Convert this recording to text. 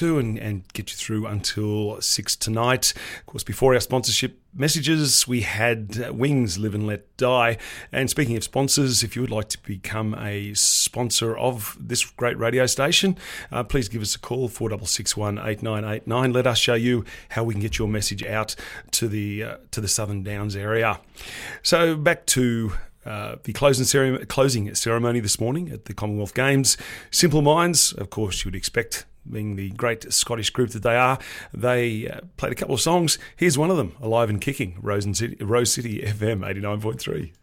and get you through until 6 tonight. Of course, before our sponsorship messages, we had Wings, Live and Let Die. And speaking of sponsors, if you would like to become a sponsor of this great radio station, please give us a call, 4661 8989. Let us show you how we can get your message out to the Southern Downs area. So back to the closing ceremony this morning at the Commonwealth Games. Simple Minds, of course, you would expect, being the great Scottish group that they are. They played a couple of songs. Here's one of them, Alive and Kicking, Rose City FM 89.3.